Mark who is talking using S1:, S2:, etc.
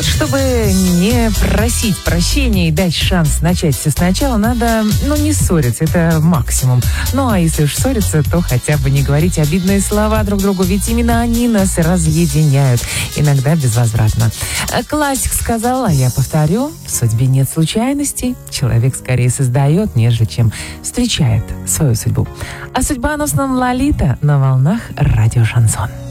S1: вот чтобы не просить прощения и дать шанс начать все сначала, надо, не ссориться, это максимум. Ну, а если уж ссориться, то хотя бы не говорить обидные слова друг другу, ведь именно они нас разъединяют, иногда безвозвратно. Классик сказал, а я повторю, в судьбе нет случайностей. Человек скорее создает, нежели чем встречает свою судьбу. А судьбоносном Лолита на волнах радио Шансон.